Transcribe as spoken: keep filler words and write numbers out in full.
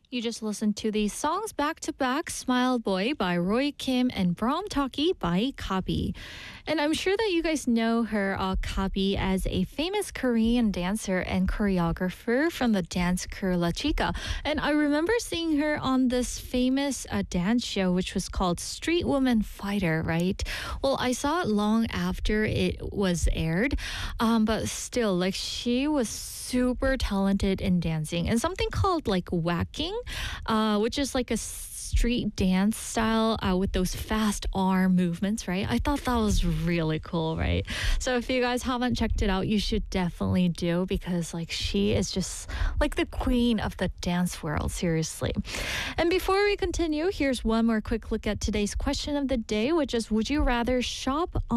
You just listened to these songs back to back, Smile Boy by Roy Kim and Brahm Taki by Kabi. And I'm sure that you guys know her, uh, Kabi, as a famous Korean dancer and choreographer from the dance crew La Chica. And I remember seeing her on this famous uh, dance show, which was called Street Woman Fighter, right? Well, I saw it long after it was aired, um, but still, like, she was super talented in dancing and something called like whacking, uh, which is like a street dance style uh, with those fast arm movements, right? I thought that was really cool, right? So if you guys haven't checked it out, you should definitely do, because like she is just like the queen of the dance world, seriously. And before we continue, here's one more quick look at today's question of the day, which is, would you rather shop